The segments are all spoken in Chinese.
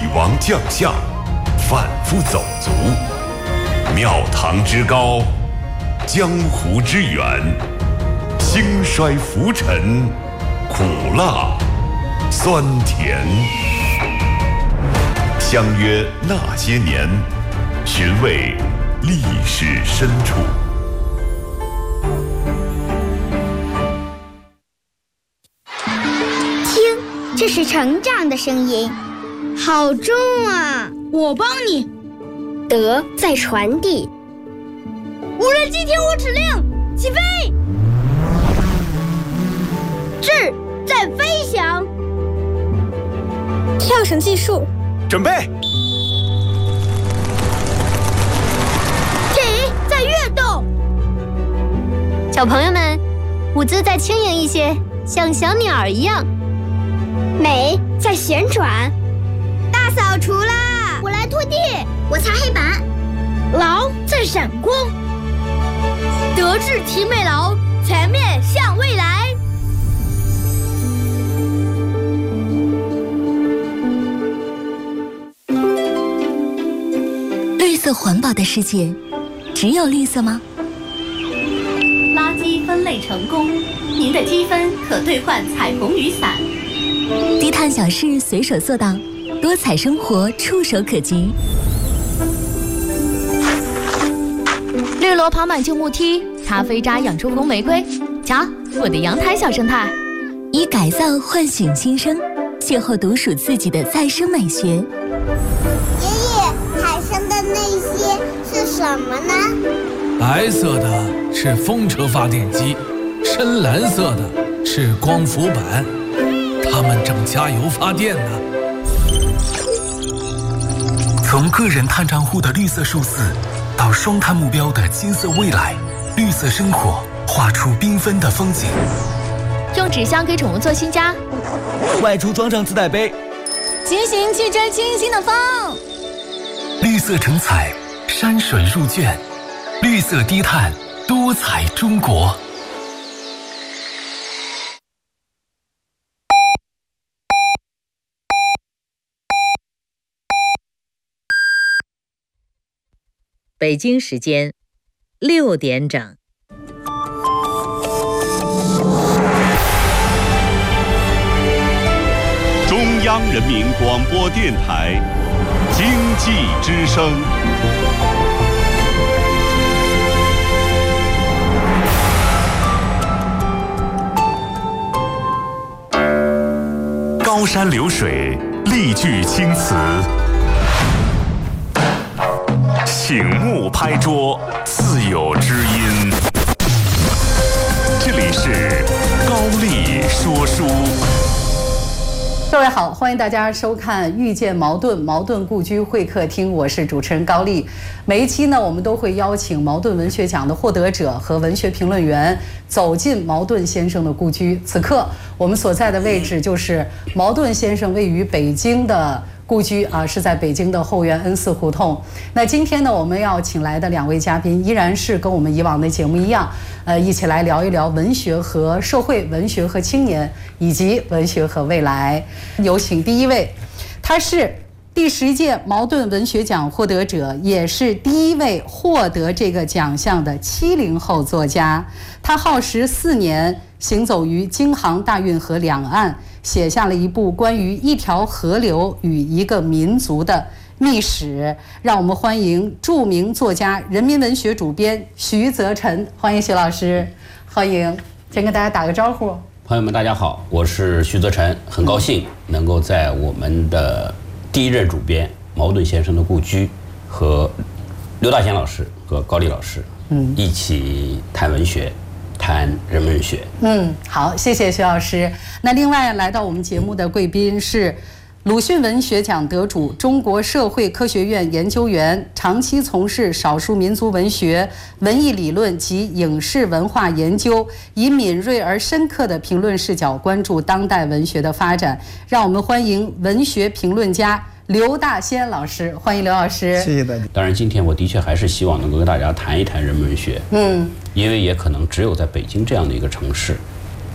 王将相，反复走卒，庙堂之高，江湖之远，兴衰浮沉，苦辣酸甜。相约那些年，寻味历史深处。 听，这是成长的声音， 好重啊！我帮你。 德在传递。 无人机听我指令，起飞！智在飞翔。 跳绳计数。 准备。 体在跃动。 小朋友们，舞姿再轻盈一些，像小鸟一样。 美在旋转。 大扫除啦！我来拖地， 我擦黑板。 劳在闪光。德智体美劳，全面向未来。 绿色环保的世界，只有绿色吗？ 垃圾分类成功，您的积分可兑换彩虹雨伞。 低碳小事随手做到，多彩生活触手可及。 绿萝跑满旧木梯，咖啡渣养出红玫瑰。瞧，我的阳台小生态。 以改造唤醒新生，邂逅独属自己的再生美学。 爷爷，海上的那些是什么呢？ 白色的是风车发电机，深蓝色的是光伏板，它们正加油发电呢。 从个人碳账户的绿色数字，到双碳目标的金色未来，绿色生活画出缤纷的风景。 用纸箱给宠物做新家， 外出装上自带杯， 骑行去追清新的风。 绿色成彩，山水入卷，绿色低碳，多彩中国。 北京时间6点整。 中央人民广播电台经济之声。高山流水，丽句青词。醒目拍桌，自有知音。这里是高丽说书。 各位好，欢迎大家收看《遇见茅盾故居会客厅》，我是主持人高丽。每一期呢，我们都会邀请茅盾文学奖的获得者和文学评论员走进茅盾先生的故居。此刻我们所在的位置就是茅盾先生位于北京的故居啊，是在北京的后园恩寺胡同。那今天呢，我们要请来的2位嘉宾依然是跟我们以往的节目一样，一起来聊一聊文学和社会、文学和青年，以及文学和未来。有请第一位，他是第10届茅盾文学奖获得者，也是第1位获得这个奖项的70后作家。他耗时4年，行走于京杭大运河两岸，写下了一部关于一条河流与一个民族的秘史。让我们欢迎著名作家、人民文学主编徐则臣。欢迎徐老师，欢迎。先跟大家打个招呼。 朋友们大家好，我是徐则臣，很高兴能够在我们的第1任主编茅盾先生的故居和刘大贤老师和高丽老师一起谈文学，谈人文学。 好，谢谢徐老师。那另外来到我们节目的贵宾是鲁迅文学奖得主、中国社会科学院研究员，长期从事少数民族文学、文艺理论及影视文化研究，以敏锐而深刻的评论视角关注当代文学的发展。让我们欢迎文学评论家刘大仙老师。欢迎刘老师。 谢谢大家。 当然今天我的确还是希望能够跟大家谈一谈人文学，因为也可能只有在北京这样的一个城市，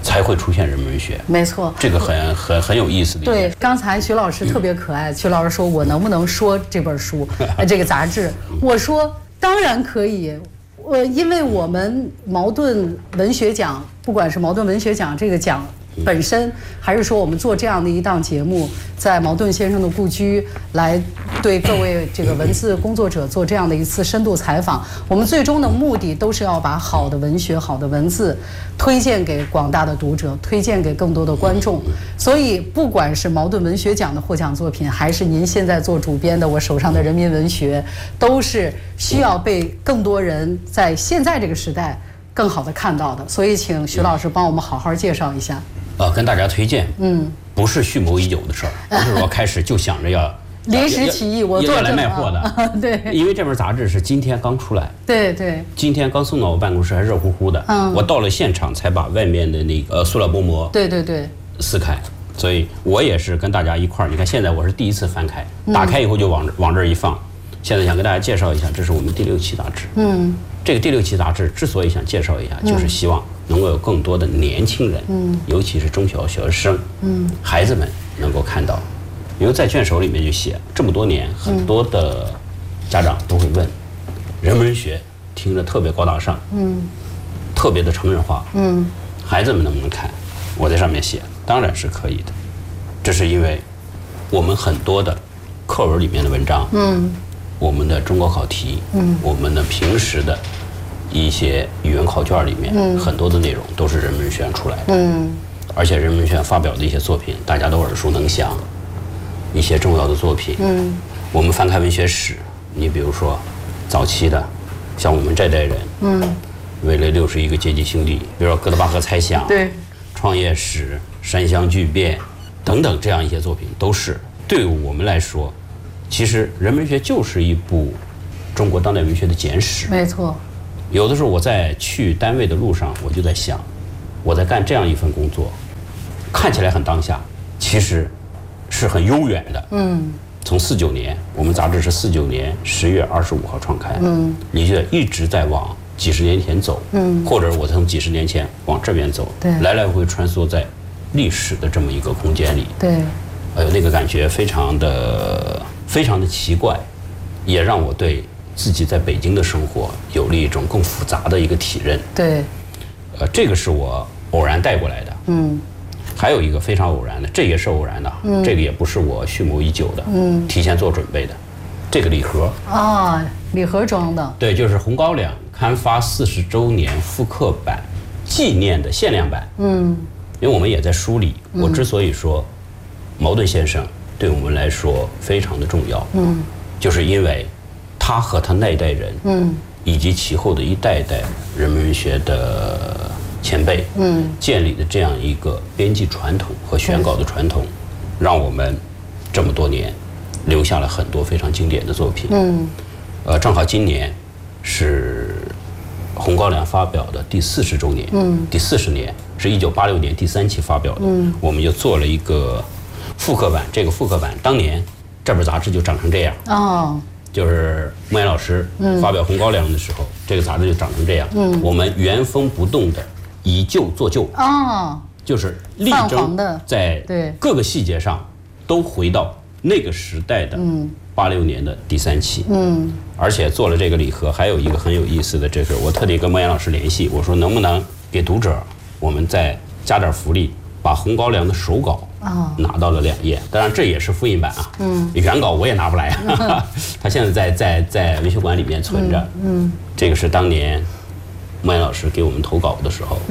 才会出现人文文学。 没错， 这个很有意思的。 对，刚才徐老师特别可爱，徐老师说我能不能说这本书，这个杂志？我说当然可以。因为我们茅盾文学奖，不管是茅盾文学奖这个奖本身，还是说我们做这样的一档节目，在茅盾先生的故居来对各位这个文字工作者做这样的一次深度采访，我们最终的目的都是要把好的文学、好的文字推荐给广大的读者，推荐给更多的观众。所以，不管是茅盾文学奖的获奖作品，还是您现在做主编的我手上的人民文学，都是需要被更多人在现在这个时代更好的看到的。所以，请徐老师帮我们好好介绍一下。 跟大家推荐，不是蓄谋已久的事儿，不是说开始就想着要临时起意，我做要来卖货的， 对， 因为这本杂志是今天刚出来， 对， 今天刚送到我办公室，还热乎乎的，我到了现场才把外面的那个塑料薄膜， 对， 撕开，所以我也是跟大家一块儿，你看现在我是第一次翻开，打开以后就往这儿一放，现在想跟大家介绍一下，这是我们第6期杂志，这个第6期杂志之所以想介绍一下，就是希望能够有更多的年轻人，尤其是中小学生，孩子们能够看到，因为在卷首里面就写这么多年，很多的家长都会问，人文学听着特别高大上，特别的成人化，孩子们能不能看？我在上面写，当然是可以的，这是因为我们很多的课文里面的文章，我们的中国考题，我们的平时的一些语文考卷里面，很多的内容都是人文学院出来的，而且人文学院发表的一些作品，大家都耳熟能详，一些重要的作品，我们翻开文学史，你比如说早期的，像我们这代人，为了61个阶级兄弟，比如说哥德巴赫猜想， 对， 创业史、山乡巨变等等这样一些作品，都是对我们来说，其实人文学就是一部中国当代文学的简史。 没错。 有的时候我在去单位的路上，我就在想，我在干这样一份工作，看起来很当下，其实是很悠远的。从49年，我们杂志是49年10月25号创刊，你就一直在往几十年前走，或者我从几十年前往这边走，来来回回穿梭在历史的这么一个空间里。 对， 那个感觉非常的奇怪，也让我对自己在北京的生活有了一种更复杂的一个体认。 对， 这个是我偶然带过来的。还有一个非常偶然的，这也是偶然的，这个也不是我蓄谋已久的，提前做准备的。这个礼盒礼盒装的， 对，就是《红高粱》刊发40周年复刻版纪念的限量版。因为我们也在梳理，我之所以说茅盾先生对我们来说非常的重要，就是因为他和他那一代人，以及其后的一代代人文学的前辈，建立的这样一个编辑传统和选稿的传统，让我们这么多年留下了很多非常经典的作品。正好今年是《红高粱》发表的第40周年，第40年是1986年第3期发表的，我们就做了一个复刻版。这个复刻版当年这本杂志就长成这样，就是莫言老师发表《红高粱》的时候，这个杂志就长成这样。我们原封不动的以旧做旧，就是力争在各个细节上都回到那个时代的86年的第3期。而且做了这个礼盒，还有一个很有意思的，这是我特地跟莫言老师联系，我说能不能给读者我们再加点福利，把《红高粱》的手稿拿到了2页，当然这也是复印版啊，原稿我也拿不来，他现在在文学馆里面存着。这个是当年莫言老师给我们投稿的时候，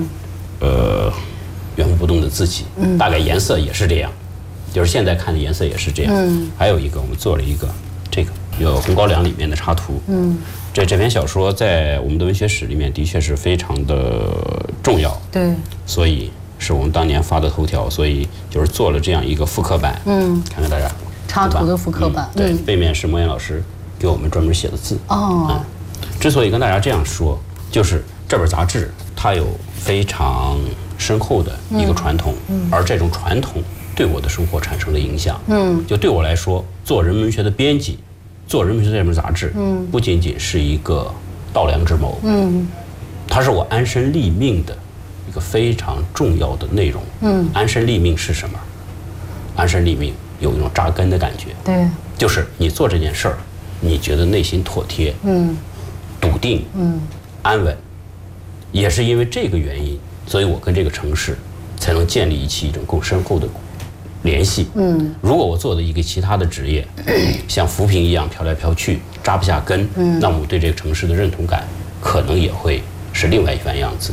原封不动的字迹，大概颜色也是这样，就是现在看的颜色也是这样。还有一个我们做了一个这个有《红高粱》里面的插图，这篇小说在我们的文学史里面的确是非常的重要， 对， 所以是我们当年发的头条，所以就是做了这样一个复刻版，看看大家插图的复刻版， 对，背面是莫言老师给我们专门写的字。之所以跟大家这样说，就是这本杂志它有非常深厚的一个传统，而这种传统对我的生活产生了影响。就对我来说，做人文学的编辑，做人文学这本杂志，不仅仅是一个稻粱之谋，它是我安身立命的一个非常重要的内容。安身立命是什么？安身立命有一种扎根的感觉。 对， 就是你做这件事儿，你觉得内心妥帖，笃定，安稳。也是因为这个原因，所以我跟这个城市才能建立起一种更深厚的联系。如果我做的一个其他的职业，像浮萍一样飘来飘去，扎不下根，那我对这个城市的认同感可能也会是另外一番样子。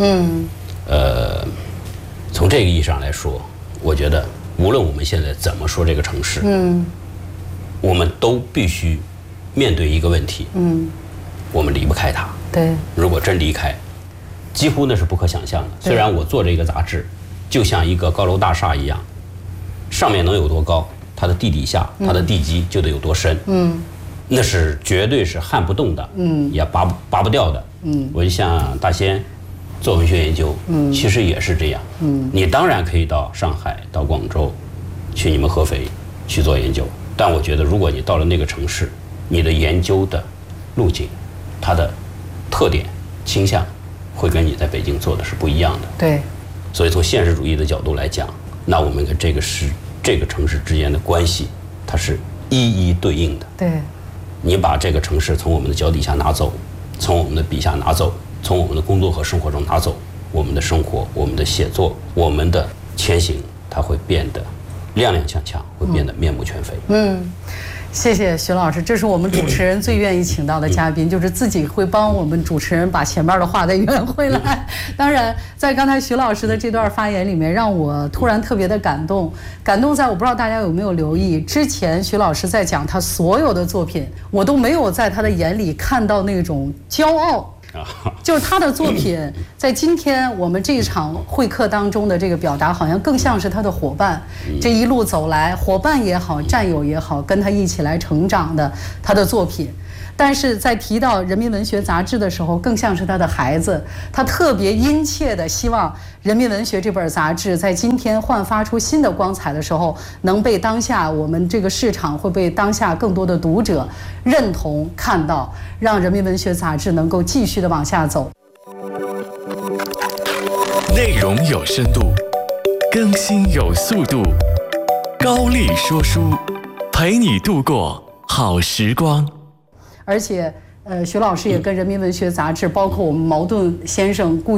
从这个意义上来说，我觉得无论我们现在怎么说这个城市，我们都必须面对一个问题，我们离不开它。 对， 如果真离开，几乎那是不可想象的。虽然我做这个杂志，就像一个高楼大厦一样，上面能有多高，它的地底下，它的地基就得有多深。那是绝对是撼不动的，也拔不掉的。我就像大仙做文学研究，其实也是这样。你当然可以到上海、到广州，去你们合肥去做研究，但我觉得如果你到了那个城市，你的研究的路径，它的特点倾向，会跟你在北京做的是不一样的。 对， 所以从现实主义的角度来讲，那我们跟这个城市之间的关系，它是一一对应的。 对， 你把这个城市从我们的脚底下拿走，从我们的笔下拿走，从我们的工作和生活中拿走，我们的生活、我们的写作、我们的前行，它会变得踉踉跄跄，会变得面目全非。 谢谢徐老师，这是我们主持人最愿意请到的嘉宾，就是自己会帮我们主持人把前面的话再圆回来。当然，在刚才徐老师的这段发言里面，让我突然特别的感动。感动在我不知道大家有没有留意，之前徐老师在讲他所有的作品，我都没有在他的眼里看到那种骄傲。就是他的作品在今天我们这一场会客当中的这个表达，好像更像是他的伙伴。这一路走来，伙伴也好，战友也好，跟他一起来成长的他的作品。但是在提到人民文学杂志的时候，更像是他的孩子。他特别殷切的希望人民文学这本杂志在今天焕发出新的光彩的时候，能被当下我们这个市场，会被当下更多的读者认同看到，让人民文学杂志能够继续的往下走。 内容有深度，更新有速度，高丽说书，陪你度过好时光。 而且，徐老师也跟人民文学杂志，包括我们茅盾先生故